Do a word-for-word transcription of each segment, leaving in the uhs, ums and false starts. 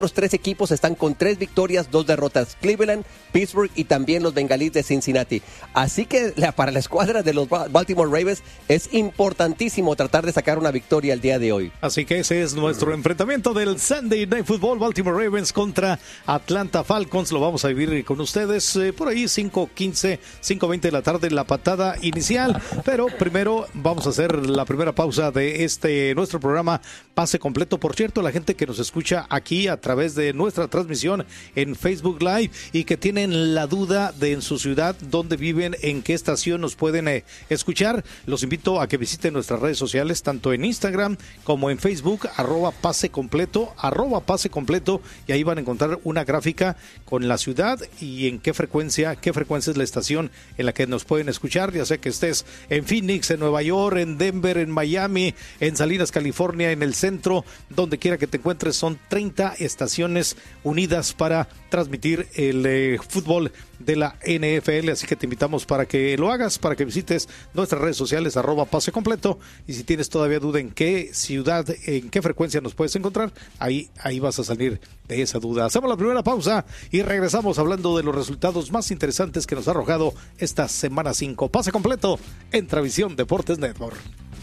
Los tres equipos están con tres victorias, dos derrotas. Cleveland, Pittsburgh y también los Bengalíes de Cincinnati. Así que la, para la escuadra de los Baltimore Ravens es importantísimo tratar de sacar una victoria el día de hoy. Así que ese es nuestro enfrentamiento del Sunday Night Football. Baltimore Ravens contra Atlanta Falcons. Lo vamos a vivir con ustedes eh, por ahí cinco quince, cinco veinte de la tarde, la patada inicial. Pero primero vamos a hacer la primera pausa de este nuestro programa Pase Completo. Por cierto, la gente que nos escucha aquí a través de nuestra transmisión en Facebook Live y que tienen la duda de en su ciudad dónde viven, en qué estación nos pueden eh, escuchar, los invito a que visiten nuestras redes sociales, tanto en Instagram como en Facebook, arroba pase completo, arroba pase completo, y ahí van a encontrar una gráfica con la ciudad y en qué frecuencia, qué frecuencia es la estación en la que nos pueden escuchar, ya sea que estés en Phoenix, en Nueva York, en Denver, en Miami, en Salinas, California, en el centro, donde quiera que te encuentres. Son treinta estaciones unidas para transmitir el eh, fútbol de la N F L, así que te invitamos para que lo hagas, para que visites nuestras redes sociales, arroba pase completo, y si tienes todavía duda en qué ciudad, en qué frecuencia nos puedes encontrar, ahí, ahí vas a salir de esa duda. Hacemos la primera pausa y regresamos hablando de los resultados más interesantes que nos ha arrojado esta semana cinco. Pase completo en Travisión Deportes Network.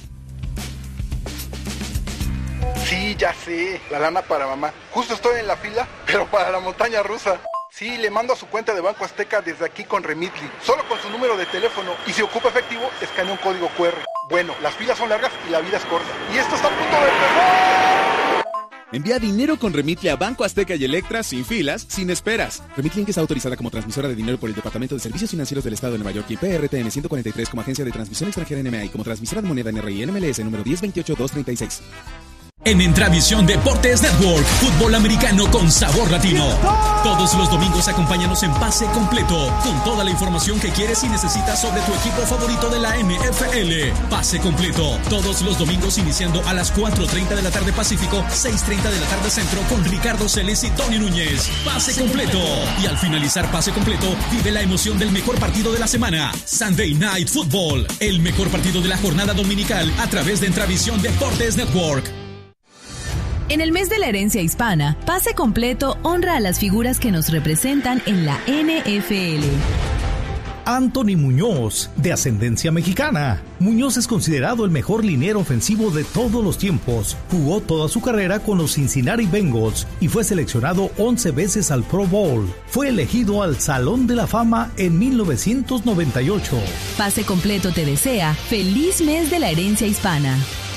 Sí, ya sé, la lana para mamá. Justo estoy en la fila, pero para la montaña rusa. Sí, le mando a su cuenta de Banco Azteca desde aquí con Remitly, solo con su número de teléfono, y si ocupa efectivo, escanea un código cu erre. Bueno, las filas son largas y la vida es corta. Y esto está a punto de empezar. Envía dinero con Remitly a Banco Azteca y Electra sin filas, sin esperas. Remitly está autorizada como transmisora de dinero por el Departamento de Servicios Financieros del Estado de Nueva York y P R T N ciento cuarenta y tres como agencia de transmisión extranjera N M A y como transmisora de moneda N R I N M L S número diez veintiocho dos treinta y seis. En Entravisión Deportes Network, fútbol americano con sabor latino. Todos los domingos acompáñanos en Pase Completo, con toda la información que quieres y necesitas sobre tu equipo favorito de la N F L. Pase Completo, todos los domingos iniciando a las cuatro treinta de la tarde Pacífico, seis treinta de la tarde Centro, con Ricardo Celes y Tony Núñez. Pase Completo. Y al finalizar Pase Completo, vive la emoción del mejor partido de la semana, Sunday Night Football, el mejor partido de la jornada dominical a través de Entravisión Deportes Network. En el mes de la herencia hispana, Pase Completo honra a las figuras que nos representan en la N F L. Anthony Muñoz, de ascendencia mexicana. Muñoz es considerado el mejor liniero ofensivo de todos los tiempos. Jugó toda su carrera con los Cincinnati Bengals y fue seleccionado once veces al Pro Bowl. Fue elegido al Salón de la Fama en mil novecientos noventa y ocho. Pase Completo te desea feliz mes de la herencia hispana.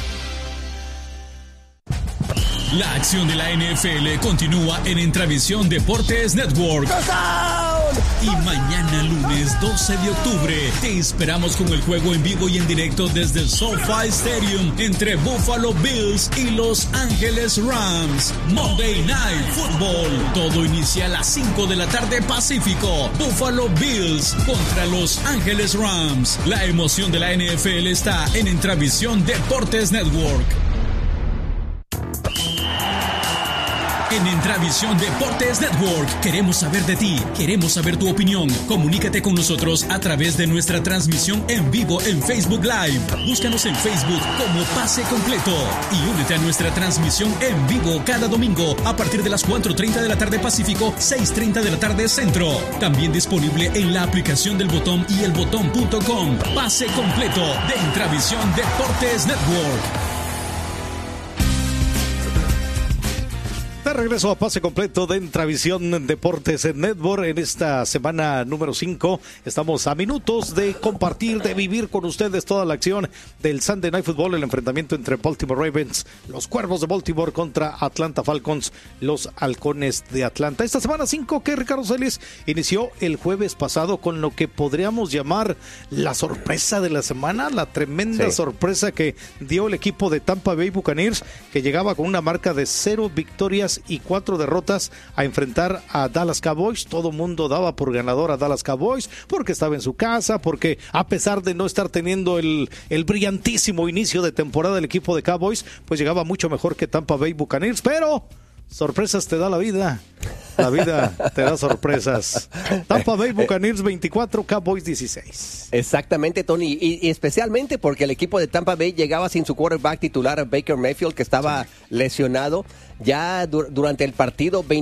La acción de la N F L continúa en Entravisión Deportes Network. Y mañana lunes doce de octubre te esperamos con el juego en vivo y en directo desde el SoFi Stadium entre Buffalo Bills y Los Ángeles Rams. Monday Night Football. Todo inicia a las cinco de la tarde Pacífico. Buffalo Bills contra Los Ángeles Rams. La emoción de la N F L está en Entravisión Deportes Network. En Entravisión Deportes Network queremos saber de ti, queremos saber tu opinión. Comunícate con nosotros a través de nuestra transmisión en vivo en Facebook Live. Búscanos en Facebook como Pase Completo y únete a nuestra transmisión en vivo cada domingo a partir de las cuatro treinta de la tarde Pacífico, seis treinta de la tarde Centro. También disponible en la aplicación del Botón y el botón punto com. Pase Completo de Entravisión Deportes Network. De regreso a Pase Completo de Entravisión Deportes en Network en esta semana número cinco. Estamos a minutos de compartir, de vivir con ustedes toda la acción del Sunday Night Football, el enfrentamiento entre Baltimore Ravens, los Cuervos de Baltimore contra Atlanta Falcons, los Halcones de Atlanta. Esta semana cinco que Ricardo Celis inició el jueves pasado con lo que podríamos llamar la sorpresa de la semana, la tremenda sí. sorpresa que dio el equipo de Tampa Bay Buccaneers, que llegaba con una marca de cero victorias y cuatro derrotas a enfrentar a Dallas Cowboys. Todo mundo daba por ganador a Dallas Cowboys porque estaba en su casa, porque a pesar de no estar teniendo el, el brillantísimo inicio de temporada del equipo de Cowboys, pues llegaba mucho mejor que Tampa Bay Buccaneers, pero sorpresas te da la vida. La vida te da sorpresas. Tampa Bay Buccaneers veinticuatro, Cowboys dieciséis. Exactamente, Tony, y, y especialmente porque el equipo de Tampa Bay llegaba sin su quarterback titular, Baker Mayfield, que estaba lesionado. Ya du- durante el partido